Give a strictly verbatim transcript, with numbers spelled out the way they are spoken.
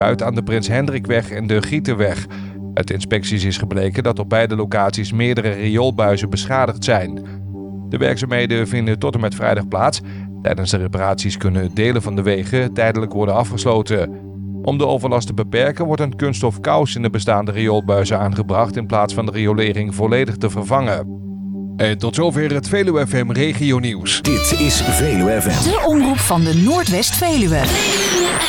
uit aan de Prins Hendrikweg en de Gieterweg. Uit inspecties is gebleken dat op beide locaties meerdere rioolbuizen beschadigd zijn. De werkzaamheden vinden tot en met vrijdag plaats. Tijdens de reparaties kunnen delen van de wegen tijdelijk worden afgesloten. Om de overlast te beperken wordt een kunststof kous in de bestaande rioolbuizen aangebracht in plaats van de riolering volledig te vervangen. En tot zover het Veluwe F M Regio Nieuws. Dit is Veluwe F M. De omroep van de Noordwest Veluwe.